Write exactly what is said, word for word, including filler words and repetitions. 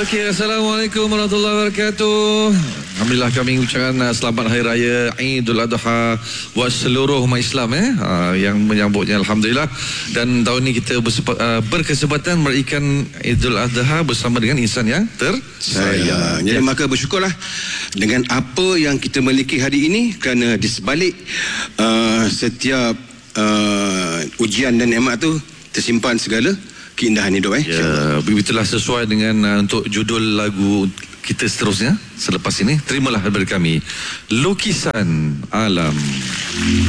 Okey, Assalamualaikum warahmatullahi wabarakatuh. Alhamdulillah kami ucapkan uh, selamat Hari Raya Aidul Adha buat seluruh umat Islam eh uh, yang menyambutnya, alhamdulillah. Dan tahun ini kita bersepa, uh, berkesempatan meraihkan Aidul Adha bersama dengan insan yang tersayang. Jadi ya. Maka bersyukurlah dengan apa yang kita miliki hari ini, kerana di sebalik uh, setiap uh, ujian dan nikmat tu tersimpan segala keindahan hidup eh. Ya, begitulah sesuai dengan uh, untuk judul lagu kita seterusnya selepas ini. Terimalah daripada kami Lukisan Alam.